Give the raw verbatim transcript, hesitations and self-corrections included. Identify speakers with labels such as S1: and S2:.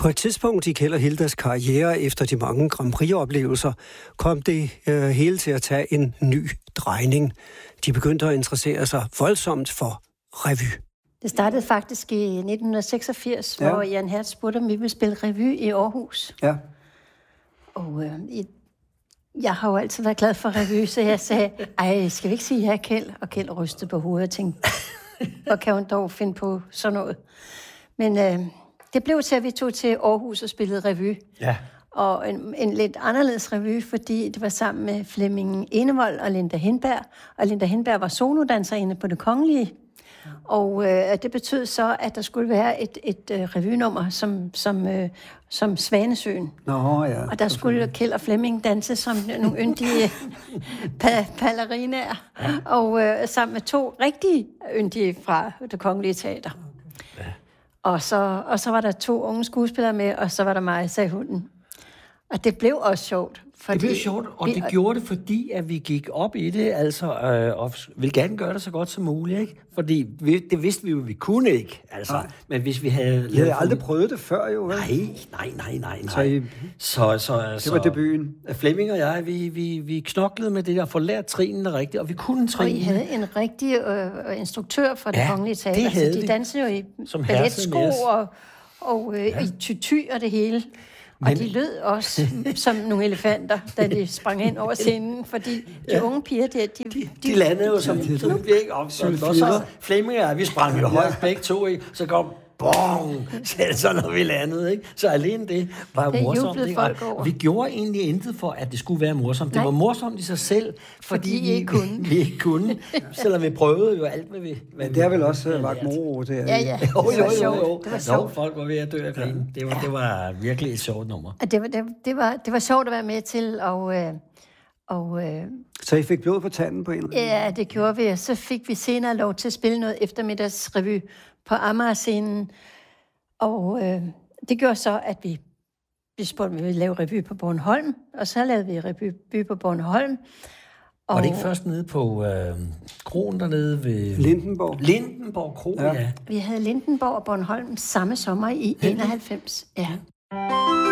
S1: På et tidspunkt i Kjeld og Hildas karriere efter de mange Grand Prix-oplevelser, kom det øh, hele til at tage en ny drejning. De begyndte at interessere sig voldsomt for revy.
S2: Det startede faktisk i nitten seksogfirs, ja. Hvor Jan Hertz spurgte, om vi ville spille revy i Aarhus.
S1: Ja.
S2: Og øh, jeg har jo altid været glad for revy, så jeg sagde, ej, skal vi ikke sige ja, Kjeld? Og Kjeld rystede på hovedet og tænkte, hvor kan hun dog finde på sådan noget? Men øh, det blev til, at vi tog til Aarhus og spillede revy. Ja. Og en, en lidt anderledes revy, fordi det var sammen med Flemming Enevold og Linda Hindberg. Og Linda Hindberg var solodanserinde på Det Kongelige. Og øh, det betød så, at der skulle være et, et øh, revynummer som, som, øh, som Svanesøen.
S1: Nå, ja.
S2: Og der skulle Kjeld og Flemming danse som nogle yndige pa- ballerinaer. Ja. Og øh, sammen med to rigtige yndige fra Det Kongelige Teater. Ja. Og, så, og så var der to unge skuespillere med, og så var der mig, sagde hunden. Og det blev også sjovt.
S3: Fordi det blev sjovt, og det gjorde det, fordi at vi gik op i det, altså, øh, og ville gerne gøre det så godt som muligt, ikke? Fordi vi, det vidste vi jo, vi kunne ikke, altså. Nej. Men hvis vi havde...
S1: Vi havde aldrig prøvet det før, jo, vel?
S3: Nej, nej, nej, nej, nej.
S1: Så, I...
S3: så, så,
S1: det var debuten.
S3: Flemming og jeg, vi, vi, vi knoklede med det der, for lært trinene rigtigt, og vi kunne trinene.
S2: Og I havde en rigtig øh, instruktør fra Det ja, Kongelige Teater.
S3: Det havde
S2: altså, de dansede jo i balletsko og, og øh, ja. i tyty og det hele. Men... Og de lød også som nogle elefanter, da de sprang hen over scenen, fordi de ja. unge piger der, de...
S3: De, de, de landede jo som en blik op. Så Flemming og jeg, vi sprang jo højt begge to, ikke? Så kom bong, så når vi landede, ikke? Så alene det var
S2: det
S3: morsomt, ikke?
S2: Folk over.
S3: Vi gjorde egentlig intet for, at det skulle være morsomt. Det Nej. var morsomt i sig selv, fordi,
S2: fordi vi, ikke kunne.
S3: vi ikke kunne. Selvom vi prøvede jo alt, hvad vi...
S1: Hvad det har vel også vagt moro, det her.
S2: Ja, ja.
S3: Jo, jo, jo, jo. jo.
S2: Det var sjovt.
S3: Nå, folk var ved at dø af grin. Det var, det var virkelig et sjovt nummer.
S2: Det var, det, det var, det var sjovt at være med til, og... Øh, og øh,
S1: så I fik blod på tanden på en eller anden?
S2: Ja, det gjorde vi, og så fik vi senere lov til at spille noget eftermiddagsrevy på Amager-scenen. Og øh, det gjorde så, at vi, vi spurgte, om vi ville lave revy på Bornholm, og så lavede vi revy på Bornholm.
S3: Og var det ikke først nede på øh, kroen dernede ved...
S1: Lindenborg?
S3: Lindenborg Kro, ja. ja.
S2: Vi havde Lindenborg og Bornholm samme sommer i enoghalvfems. Ja.